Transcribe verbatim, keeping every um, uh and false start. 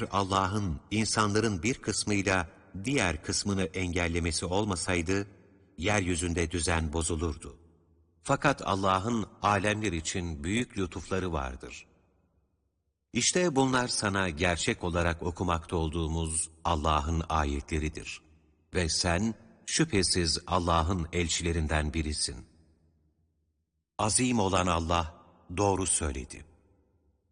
Eğer Allah'ın insanların bir kısmıyla diğer kısmını engellemesi olmasaydı, yeryüzünde düzen bozulurdu. Fakat Allah'ın alemler için büyük lütufları vardır. İşte bunlar sana gerçek olarak okumakta olduğumuz Allah'ın ayetleridir. Ve sen şüphesiz Allah'ın elçilerinden birisin. Azim olan Allah doğru söyledi.